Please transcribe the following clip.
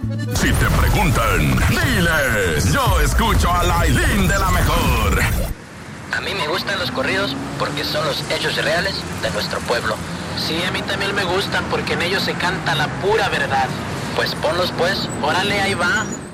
Si te preguntan, diles, yo escucho a Lailín de la mejor. A mí me gustan los corridos porque son los hechos reales de nuestro pueblo. Sí, a mí también me gustan porque en ellos se canta la pura verdad. Pues ponlos pues. Órale, ahí va.